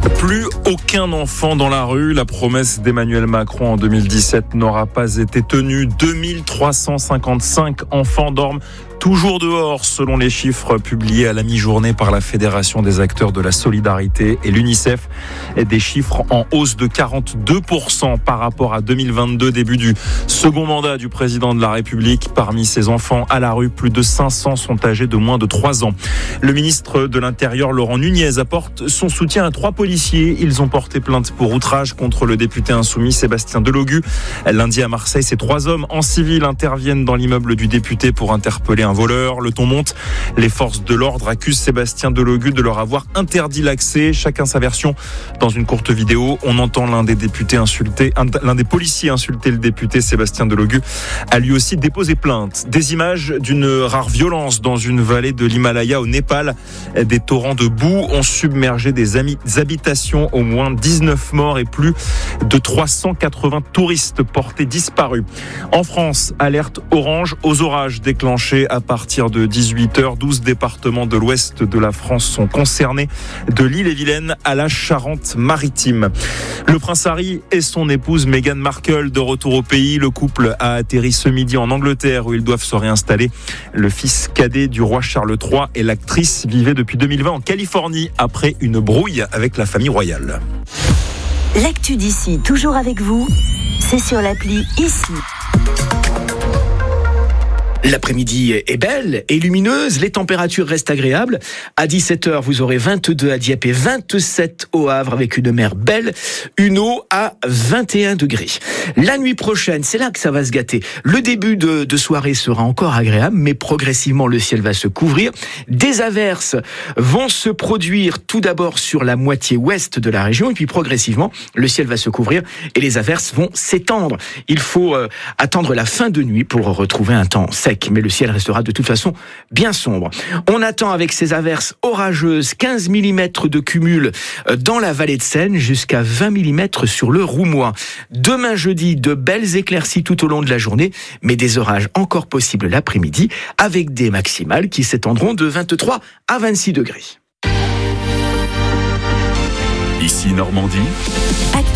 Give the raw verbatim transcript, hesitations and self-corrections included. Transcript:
Plus aucun enfant dans la rue. La promesse d'Emmanuel Macron en deux mille dix-sept n'aura pas été tenue. deux mille trois cent cinquante-cinq enfants dorment toujours dehors, selon les chiffres publiés à la mi-journée par la Fédération des acteurs de la solidarité et l'UNICEF. Des chiffres en hausse de quarante-deux pour cent par rapport à deux mille vingt-deux, début du second mandat du président de la République. Parmi ces enfants à la rue, plus de cinq cents sont âgés de moins de trois ans. Le ministre de l'Intérieur, Laurent Nunez, apporte son soutien à trois policiers. Ils ont porté plainte pour outrage contre le député insoumis Sébastien Delogu. Lundi à Marseille, ces trois hommes en civil interviennent dans l'immeuble du député pour interpeller un voleur. Le ton monte. Les forces de l'ordre accusent Sébastien Delogu de leur avoir interdit l'accès. Chacun sa version. Dans une courte vidéo, on entend l'un des députés insulter, l'un des policiers insulter le député Sébastien Delogu, a lui aussi déposé plainte. Des images d'une rare violence dans une vallée de l'Himalaya au Népal. Des torrents de boue ont submergé des habitations. Au moins dix-neuf morts et plus de trois cent quatre-vingts touristes portés disparus. En France, alerte orange aux orages déclenchés à partir de dix-huit heures. douze départements de l'ouest de la France sont concernés, de l'Ille-et-Vilaine à la Charente-Maritime. Le prince Harry et son épouse Meghan Markle de retour au pays. Le couple a atterri ce midi en Angleterre où ils doivent se réinstaller. Le fils cadet du roi Charles trois et l'actrice vivaient depuis deux mille vingt en Californie après une brouille avec la famille royale. L'actu d'ici, toujours avec vous, c'est sur l'appli Ici. L'après-midi est belle et lumineuse, les températures restent agréables. À dix-sept heures, vous aurez vingt-deux à Dieppe et vingt-sept au Havre avec une mer belle, une eau à vingt et un degrés. La nuit prochaine, c'est là que ça va se gâter. Le début de, de soirée sera encore agréable, mais progressivement le ciel va se couvrir. Des averses vont se produire tout d'abord sur la moitié ouest de la région et puis progressivement le ciel va se couvrir et les averses vont s'étendre. Il faut euh, attendre la fin de nuit pour retrouver un temps sec. Mais le ciel restera de toute façon bien sombre. On attend avec ces averses orageuses quinze millimètres de cumul dans la vallée de Seine jusqu'à vingt millimètres sur le Roumois. Demain jeudi, de belles éclaircies tout au long de la journée, mais des orages encore possibles l'après-midi avec des maximales qui s'étendront de vingt-trois à vingt-six degrés. Ici Normandie.